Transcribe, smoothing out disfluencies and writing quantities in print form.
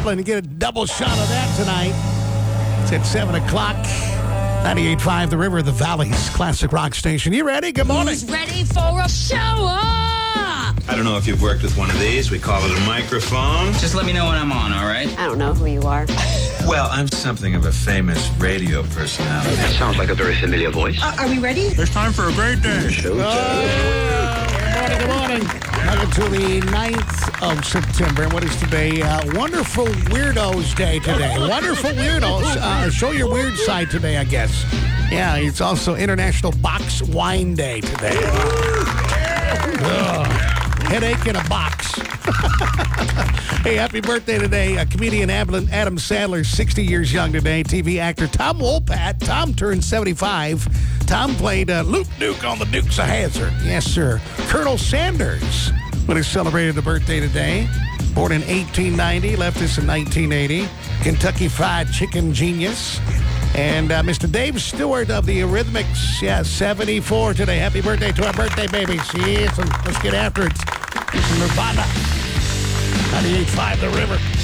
Abilene. You get a double shot of that tonight. It's at 7 o'clock. 98.5 The River, the Valley's classic rock station. You ready? Good morning. Who's ready for a show up? I don't know if you've worked with one of these. We call it a microphone. Just let me know when I'm on, all right? I don't know who you are. Well, I'm something of a famous radio personality. That sounds like a very familiar voice. Are we ready? It's time for a great day. Good morning. Welcome to the 9th of September. And what is today? Wonderful Weirdos Day today. Wonderful Weirdos. Show your weird side today, I guess. Yeah, it's also International Box Wine Day today. Headache in a box. Hey, happy birthday today. Comedian Adam Sandler, 60 years young today. TV actor Tom Wopat. Tom turned 75. Tom played Luke Duke on the Dukes of Hazzard. Yes, sir. Colonel Sanders would have celebrated a birthday today. Born in 1890, left us in 1980. Kentucky Fried Chicken genius. And Mr. Dave Stewart of the Eurythmics, 74 today. Happy birthday to our birthday babies. Yes, and let's get after it. Nirvana. 98.5 The River.